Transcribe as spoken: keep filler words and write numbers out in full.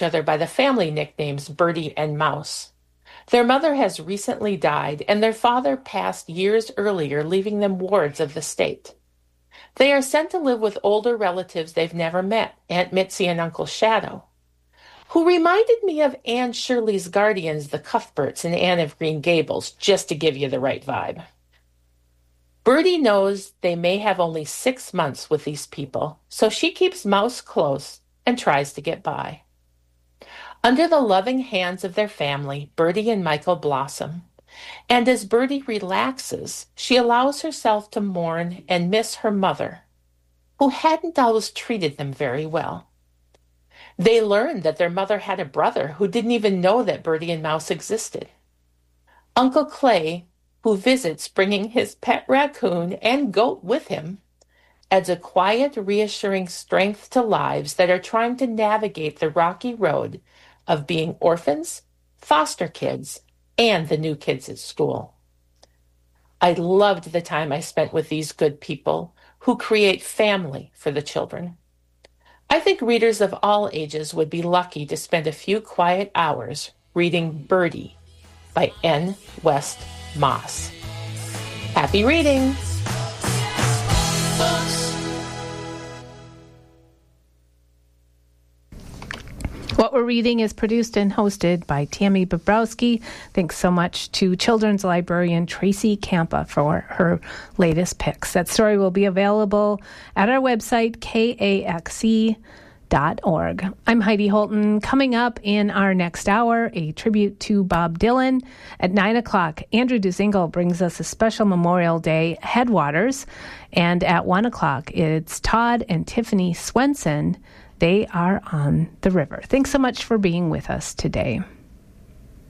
other by the family nicknames Birdie and Mouse. Their mother has recently died, and their father passed years earlier, leaving them wards of the state. They are sent to live with older relatives they've never met, Aunt Mitzi and Uncle Shadow, who reminded me of Anne Shirley's guardians, the Cuthberts in Anne of Green Gables, just to give you the right vibe. Birdie knows they may have only six months with these people, so she keeps Mouse close and tries to get by. Under the loving hands of their family, Birdie and Michael blossom. And as Birdie relaxes, she allows herself to mourn and miss her mother, who hadn't always treated them very well. They learn that their mother had a brother who didn't even know that Birdie and Mouse existed. Uncle Clay, who visits bringing his pet raccoon and goat with him, adds a quiet, reassuring strength to lives that are trying to navigate the rocky road of being orphans, foster kids, and the new kids at school. I loved the time I spent with these good people who create family for the children. I think readers of all ages would be lucky to spend a few quiet hours reading Birdie by N. West Moss. Happy reading! What We're Reading is produced and hosted by Tammy Bobrowski. Thanks so much to children's librarian Tracy Campa for her latest picks. That story will be available at our website, K A X E dot org. I'm Heidi Holton. Coming up in our next hour, a tribute to Bob Dylan. At nine o'clock, Andrew Duzingle brings us a special Memorial Day Headwaters. And at one o'clock, it's Todd and Tiffany Swenson. They are on the river. Thanks so much for being with us today.